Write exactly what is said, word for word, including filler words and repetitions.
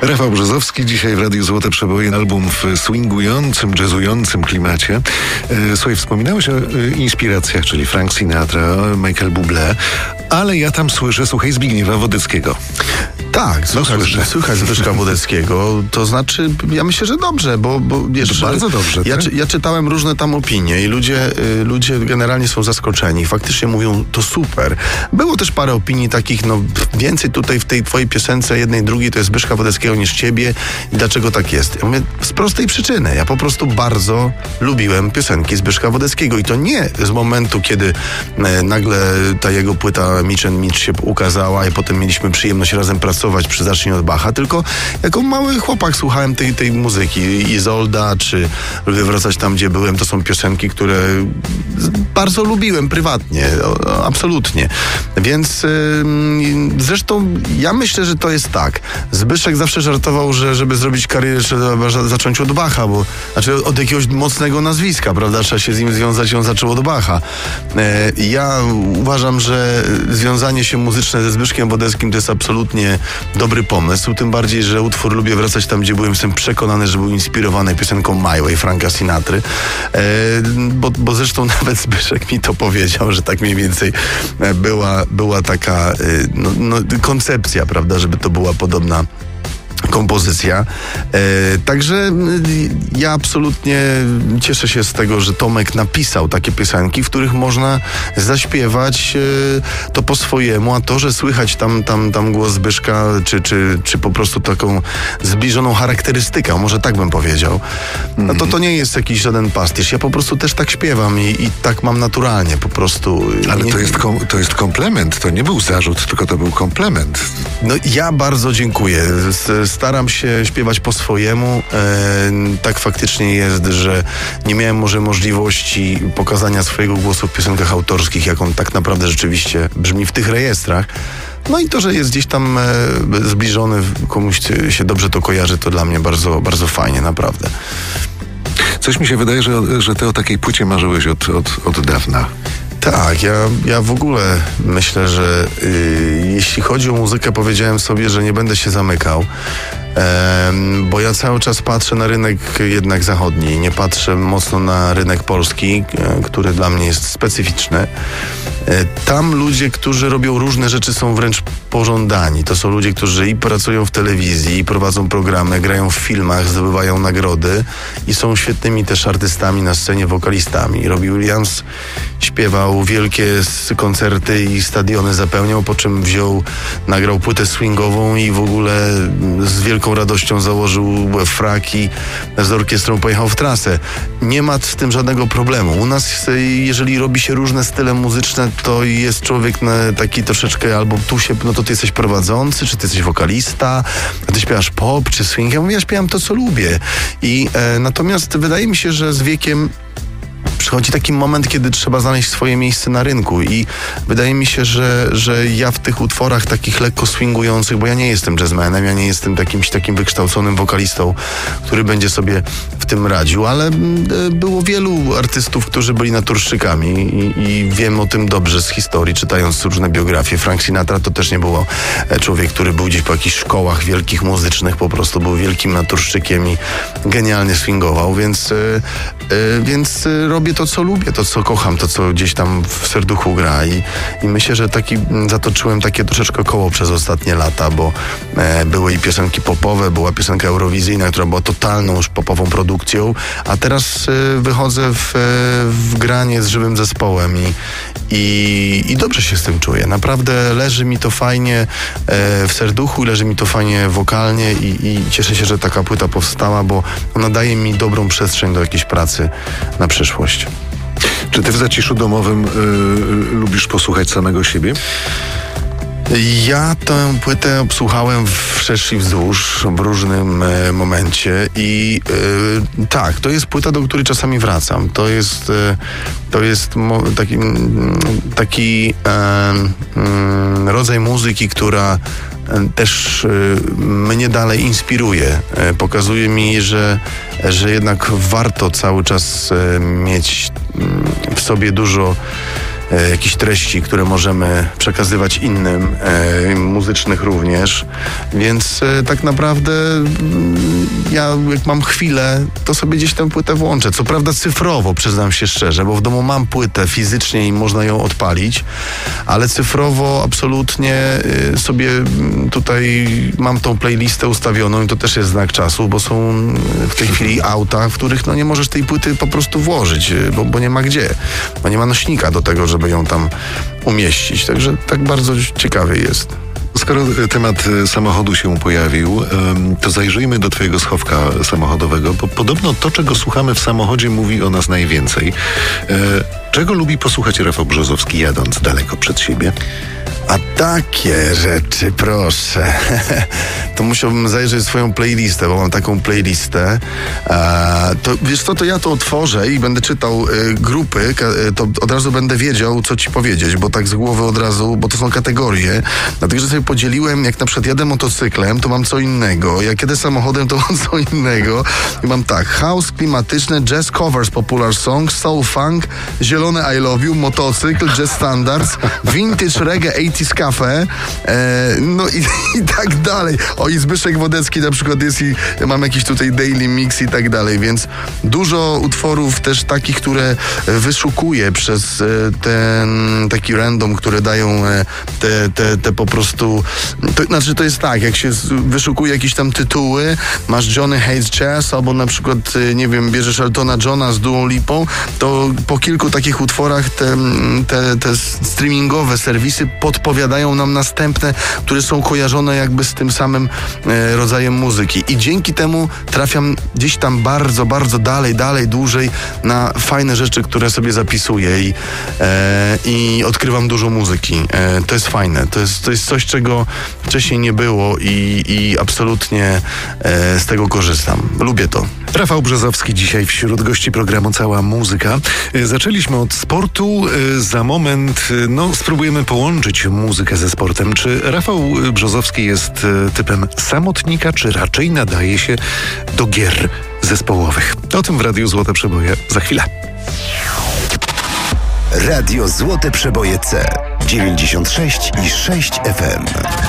Rafał Brzozowski dzisiaj w Radiu Złote Przeboje, album w swingującym, jazzującym klimacie. E, słuchaj, wspominałeś o e, inspiracjach, czyli Frank Sinatra, Michael Bublé, ale ja tam słyszę, słuchaj, Zbigniewa Wodeckiego. Tak, no, słychać, słyszę. słychać Zbyszka Wodeckiego, to znaczy, ja myślę, że dobrze, bo, bo wiesz, bardzo dobrze. Ja, tak? czy, ja czytałem różne tam opinie i ludzie, y, ludzie generalnie są zaskoczeni, faktycznie mówią, to super. Było też parę opinii takich, no więcej tutaj w tej twojej piosence, jednej, drugiej, to jest Zbyszka Wodeckiego niż ciebie i dlaczego tak jest? Ja mówię, z prostej przyczyny, ja po prostu bardzo lubiłem piosenki Zbyszka Wodeckiego i to nie z momentu, kiedy e, nagle ta jego płyta Mitch and Mitch się ukazała i potem mieliśmy przyjemność razem pracować przy Zacznij od Bacha, tylko jako mały chłopak słuchałem tej, tej muzyki. Izolda, czy Lubię wracać tam, gdzie byłem, to są piosenki, które bardzo lubiłem prywatnie, o, absolutnie. Więc yy, zresztą ja myślę, że to jest tak. Zbyszek zawsze żartował, że żeby zrobić karierę, trzeba zacząć od Bacha, bo znaczy od jakiegoś mocnego nazwiska, prawda? Trzeba się z nim związać i on zaczął od Bacha. Yy, ja uważam, że związanie się muzyczne ze Zbyszkiem Wodeckim to jest absolutnie dobry pomysł, tym bardziej, że utwór Lubię wracać tam, gdzie byłem, jestem przekonany, że był inspirowany piosenką My Way Franka Sinatry, e, bo, bo zresztą nawet Zbyszek mi to powiedział, że tak mniej więcej była, była taka no, no, koncepcja, prawda, żeby to była podobna kompozycja. E, także ja absolutnie cieszę się z tego, że Tomek napisał takie piosenki, w których można zaśpiewać e, to po swojemu, a to, że słychać tam, tam, tam głos Zbyszka, czy, czy, czy po prostu taką zbliżoną charakterystykę, może tak bym powiedział, no to to nie jest jakiś żaden pastisz. Ja po prostu też tak śpiewam i, i tak mam naturalnie po prostu. Ale nie, to jest, kom, to jest komplement, to nie był zarzut, tylko to był komplement. No ja bardzo dziękuję. Staram się śpiewać po swojemu. E, tak faktycznie jest, że nie miałem może możliwości pokazania swojego głosu w piosenkach autorskich, jak on tak naprawdę rzeczywiście brzmi w tych rejestrach. No i to, że jest gdzieś tam e, zbliżony, komuś się dobrze to kojarzy, to dla mnie bardzo, bardzo fajnie, naprawdę. Coś mi się wydaje, że, że ty o takiej płycie marzyłeś od, od, od dawna. Tak, ja, ja w ogóle myślę, że y, jeśli chodzi o muzykę, powiedziałem sobie, że nie będę się zamykał, e, bo ja cały czas patrzę na rynek jednak zachodni, nie patrzę mocno na rynek polski, e, który dla mnie jest specyficzny. E, tam ludzie, którzy robią różne rzeczy, są wręcz pożądani. To są ludzie, którzy i pracują w telewizji, i prowadzą programy, grają w filmach, zdobywają nagrody i są świetnymi też artystami na scenie, wokalistami. Robbie Williams śpiewał wielkie koncerty i stadiony zapełniał, po czym wziął, nagrał płytę swingową i w ogóle z wielką radością założył fraki, z orkiestrą pojechał w trasę. Nie ma z tym żadnego problemu. U nas, jeżeli robi się różne style muzyczne, to jest człowiek taki troszeczkę albo tu się, no to ty jesteś prowadzący, czy ty jesteś wokalista, a ty śpiewasz pop, czy swing. Ja mówię, ja śpiewam to, co lubię. I e, natomiast wydaje mi się, że z wiekiem przychodzi taki moment, kiedy trzeba znaleźć swoje miejsce na rynku i wydaje mi się, że, że ja w tych utworach takich lekko swingujących, bo ja nie jestem jazzmenem, ja nie jestem jakimś takim wykształconym wokalistą, który będzie sobie w tym radził, ale było wielu artystów, którzy byli naturszczykami i, i wiem o tym dobrze z historii, czytając różne biografie. Frank Sinatra to też nie było człowiek, który był gdzieś po jakichś szkołach wielkich muzycznych, po prostu był wielkim naturszczykiem i genialnie swingował, więc, yy, yy, więc robię to, co lubię, to, co kocham, to, co gdzieś tam w serduchu gra i, i myślę, że taki, zatoczyłem takie troszeczkę koło przez ostatnie lata, bo e, były i piosenki popowe, była piosenka eurowizyjna, która była totalną już popową produkcją, a teraz e, wychodzę w, e, w granie z żywym zespołem i, i, i dobrze się z tym czuję. Naprawdę leży mi to fajnie e, w serduchu, leży mi to fajnie wokalnie i, i cieszę się, że taka płyta powstała, bo ona daje mi dobrą przestrzeń do jakiejś pracy na przyszłość. Czy ty w zaciszu domowym yy, lubisz posłuchać samego siebie? Ja tę płytę obsłuchałem wszerz i wzdłuż w różnym e, momencie i e, tak, to jest płyta, do której czasami wracam. To jest, e, to jest mo, taki, taki e, mm, rodzaj muzyki, która też mnie dalej inspiruje. Pokazuje mi, że, że jednak warto cały czas mieć w sobie dużo e, jakichś treści, które możemy przekazywać innym, e, muzycznych również. Więc e, tak naprawdę mm, ja jak mam chwilę, to sobie gdzieś tę płytę włączę. Co prawda cyfrowo, przyznam się szczerze, bo w domu mam płytę fizycznie i można ją odpalić, ale cyfrowo absolutnie y, sobie tutaj mam tą playlistę ustawioną i to też jest znak czasu, bo są w tej chwili auta, w których no nie możesz tej płyty po prostu włożyć, bo, bo nie ma gdzie. Bo nie ma nośnika do tego, żeby ją tam umieścić. Także tak bardzo ciekawy jest. Skoro temat samochodu się pojawił, to zajrzyjmy do twojego schowka samochodowego, bo podobno to, czego słuchamy w samochodzie, mówi o nas najwięcej. Czego lubi posłuchać Rafał Brzozowski, jadąc daleko przed siebie? A takie rzeczy, proszę. To musiałbym zajrzeć swoją playlistę, bo mam taką playlistę. E, to wiesz co, to ja to otworzę i będę czytał y, grupy, ka, y, to od razu będę wiedział, co ci powiedzieć, bo tak z głowy od razu, bo to są kategorie. Dlatego, że sobie podzieliłem, jak na przykład jadę motocyklem, to mam co innego. Jak jedę samochodem, to mam co innego. I mam tak, house, klimatyczne, jazz covers, popular songs, soul funk, zielone I love you, motocykl, jazz standards, vintage reggae, osiemdziesiątych cafe, e, no i, i tak dalej. O, i Zbyszek Wodecki na przykład jest i mam jakiś tutaj daily mix i tak dalej, więc dużo utworów też takich, które wyszukuję przez e, ten taki random, które dają e, te, te, te po prostu, to znaczy to jest tak, jak się wyszukuje jakieś tam tytuły, masz Johnny Hates Jazz, albo na przykład, e, nie wiem, bierzesz Eltona Johna z Duą Lipą, to po kilku takich utworach te, te, te streamingowe serwisy podpowiadają nam następne, które są kojarzone jakby z tym samym e, rodzajem muzyki. I dzięki temu trafiam gdzieś tam bardzo, bardzo dalej, dalej, dłużej na fajne rzeczy, które sobie zapisuję i, e, i odkrywam dużo muzyki. E, to jest fajne. To jest, to jest coś, czego wcześniej nie było i, i absolutnie e, z tego korzystam. Lubię to. Rafał Brzozowski dzisiaj wśród gości programu Cała Muzyka. Zaczęliśmy od sportu. Za moment no, spróbujemy połączyć muzykę ze sportem. Czy Rafał Brzozowski jest typem samotnika, czy raczej nadaje się do gier zespołowych? O tym w Radiu Złote Przeboje za chwilę. Radio Złote Przeboje C dziewięćdziesiąt sześć i sześć F M.